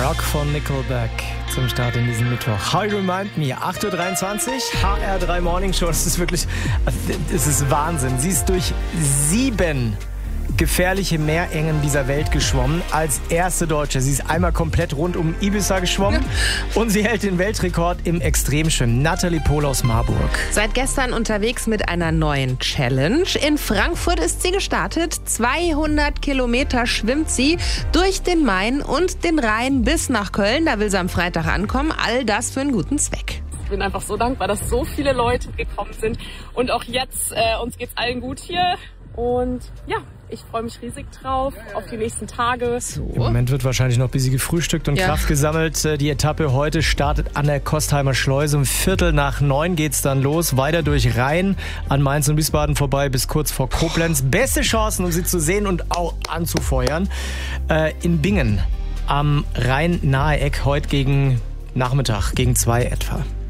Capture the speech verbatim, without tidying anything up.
Rock von Nickelback zum Start in diesem Mittwoch. How You Remind Me, acht Uhr dreiundzwanzig, H R drei Morning Show. Das ist wirklich, es ist Wahnsinn. Sie ist durch sieben gefährliche Meerengen dieser Welt geschwommen. Als erste Deutsche. Sie ist einmal komplett rund um Ibiza geschwommen und sie hält den Weltrekord im Extremschwimmen. Nathalie Pohl aus Marburg. Seit gestern unterwegs mit einer neuen Challenge. In Frankfurt ist sie gestartet. zweihundert Kilometer schwimmt sie durch den Main und den Rhein bis nach Köln. Da will sie am Freitag ankommen. All das für einen guten Zweck. Ich bin einfach so dankbar, dass so viele Leute gekommen sind. Und auch jetzt, äh, uns geht's allen gut hier. Und ja, ich freue mich riesig drauf, auf die nächsten Tage. So. Im Moment wird wahrscheinlich noch ein bisschen gefrühstückt und ja. Kraft gesammelt. Die Etappe heute startet an der Kostheimer Schleuse. Um Viertel nach neun geht's dann los. Weiter durch Rhein an Mainz und Wiesbaden vorbei bis kurz vor Koblenz. Beste Chancen, um sie zu sehen und auch anzufeuern. Äh, in Bingen am Rhein-Nahe-Eck heute gegen Nachmittag, gegen zwei etwa.